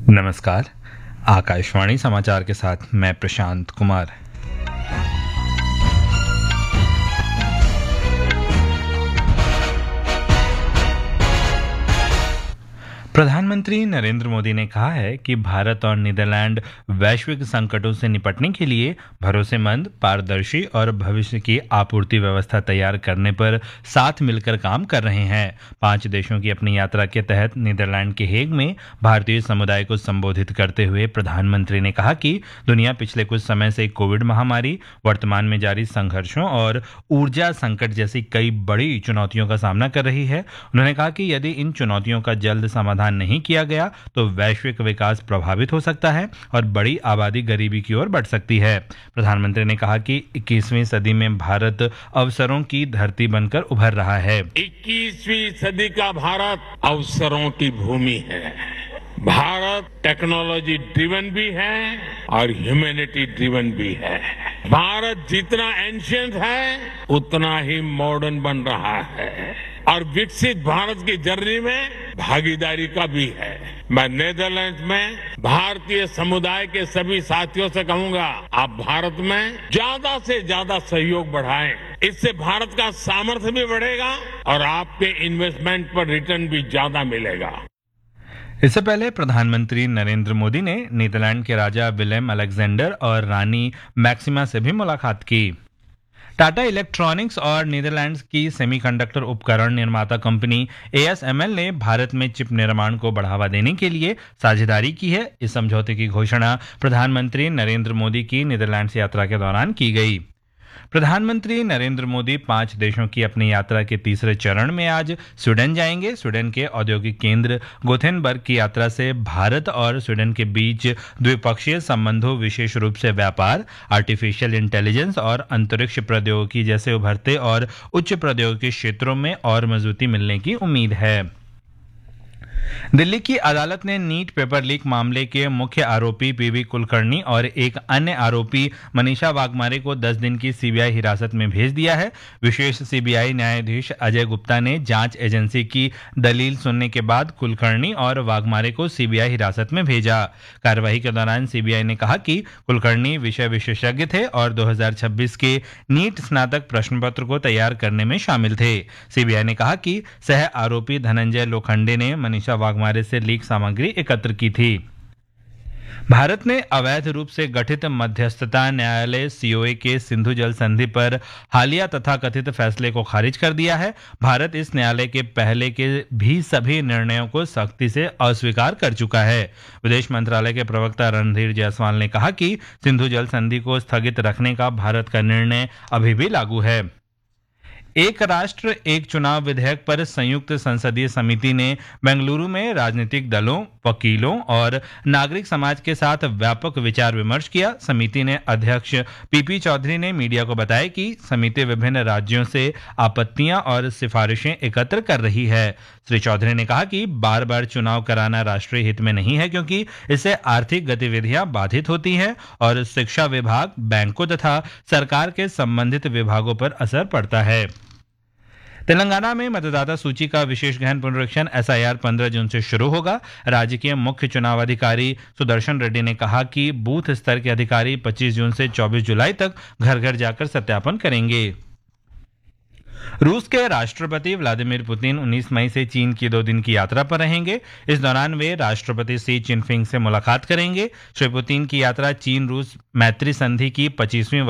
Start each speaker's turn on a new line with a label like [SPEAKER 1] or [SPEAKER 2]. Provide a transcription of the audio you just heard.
[SPEAKER 1] नमस्कार। आकाशवाणी समाचार के साथ मैं प्रशांत कुमार। प्रधानमंत्री नरेंद्र मोदी ने कहा है कि भारत और नीदरलैंड वैश्विक संकटों से निपटने के लिए भरोसेमंद, पारदर्शी और भविष्य की आपूर्ति व्यवस्था तैयार करने पर साथ मिलकर काम कर रहे हैं। 5 देशों की अपनी यात्रा के तहत नीदरलैंड के हेग में भारतीय समुदाय को संबोधित करते हुए प्रधानमंत्री ने कहा कि दुनिया पिछले कुछ समय से कोविड महामारी, वर्तमान में जारी संघर्षों और ऊर्जा संकट जैसी कई बड़ी चुनौतियों का सामना कर रही है। उन्होंने कहा कि यदि इन चुनौतियों का जल्द समाधान नहीं किया गया तो वैश्विक विकास प्रभावित हो सकता है और बड़ी आबादी गरीबी की ओर बढ़ सकती है। प्रधानमंत्री ने कहा कि 21वीं सदी में भारत अवसरों की धरती बनकर उभर रहा है।
[SPEAKER 2] 21वीं सदी का भारत अवसरों की भूमि है। भारत टेक्नोलॉजी ड्रिवन भी है और ह्यूमैनिटी ड्रिवन भी है। भारत जितना एंशिएंट है उतना ही मॉडर्न बन रहा है और विकसित भारत की जर्नी में भागीदारी का भी है। मैं नीदरलैंड्स में भारतीय समुदाय के सभी साथियों से कहूंगा, आप भारत में ज्यादा से ज्यादा सहयोग बढ़ाएं। इससे भारत का सामर्थ्य भी बढ़ेगा और आपके इन्वेस्टमेंट पर रिटर्न भी ज्यादा मिलेगा।
[SPEAKER 1] इससे पहले प्रधानमंत्री नरेंद्र मोदी ने नीदरलैंड के राजा विलेम अलेक्जेंडर और रानी मैक्सिमा से भी मुलाकात की। टाटा इलेक्ट्रॉनिक्स और नीदरलैंड्स की सेमीकंडक्टर उपकरण निर्माता कंपनी ASML ने भारत में चिप निर्माण को बढ़ावा देने के लिए साझेदारी की है। इस समझौते की घोषणा प्रधानमंत्री नरेंद्र मोदी की नीदरलैंड्स यात्रा के दौरान की गई। प्रधानमंत्री नरेंद्र मोदी 5 देशों की अपनी यात्रा के तीसरे चरण में आज स्वीडन जाएंगे। स्वीडन के औद्योगिक केंद्र गोथेनबर्ग की यात्रा से भारत और स्वीडन के बीच द्विपक्षीय संबंधों, विशेष रूप से व्यापार, आर्टिफिशियल इंटेलिजेंस और अंतरिक्ष प्रौद्योगिकी जैसे उभरते और उच्च प्रौद्योगिकी क्षेत्रों में और मजबूती मिलने की उम्मीद है। दिल्ली की अदालत ने नीट पेपर लीक मामले के मुख्य आरोपी पीवी कुलकर्णी और एक अन्य आरोपी मनीषा वाघमारे को 10 दिन की सीबीआई हिरासत में भेज दिया है। विशेष सीबीआई न्यायाधीश अजय गुप्ता ने जांच एजेंसी की दलील सुनने के बाद कुलकर्णी और वाघमारे को सीबीआई हिरासत में भेजा। कार्यवाही के दौरान सीबीआई ने कहा कि कुलकर्णी विषय विशेषज्ञ थे और 2026 के नीट स्नातक प्रश्न पत्र को तैयार करने में शामिल थे। सीबीआई ने कहा कि सह आरोपी धनंजय लोखंडे ने मनीषा वाघमारे से लीक सामग्री एकत्र की थी। भारत ने अवैध रूप से गठित मध्यस्थता न्यायालय सीओए के सिंधु जल संधि पर हालिया तथा कथित फैसले को खारिज कर दिया है। भारत इस न्यायालय के पहले के भी सभी निर्णयों को सख्ती से अस्वीकार कर चुका है। विदेश मंत्रालय के प्रवक्ता रणधीर जायसवाल ने कहा कि सिंधु जल संधि को स्थगित रखने का भारत का निर्णय अभी भी लागू है। एक राष्ट्र एक चुनाव विधेयक पर संयुक्त संसदीय समिति ने बेंगलुरु में राजनीतिक दलों, वकीलों और नागरिक समाज के साथ व्यापक विचार विमर्श किया। समिति ने अध्यक्ष पीपी चौधरी ने मीडिया को बताया कि समिति विभिन्न राज्यों से आपत्तियां और सिफारिशें एकत्र कर रही है। श्री चौधरी ने कहा कि बार बार चुनाव कराना राष्ट्रीय हित में नहीं है, क्योंकि इससे आर्थिक गतिविधियां बाधित होती हैं और शिक्षा विभाग, बैंकों तथा सरकार के संबंधित विभागों पर असर पड़ता है। तेलंगाना में मतदाता सूची का विशेष गहन पुनरीक्षण SIR 15 जून से शुरू होगा। राज्य के मुख्य चुनाव अधिकारी सुदर्शन रेड्डी ने कहा कि बूथ स्तर के अधिकारी 25 जून से 24 जुलाई तक घर घर जाकर सत्यापन करेंगे। रूस के राष्ट्रपति व्लादिमीर पुतिन 19 मई से चीन की 2 दिन की यात्रा पर रहेंगे। इस दौरान वे राष्ट्रपति शी चिनफिंग से मुलाकात करेंगे। श्री पुतिन की यात्रा चीन रूस मैत्री संधि की 25वीं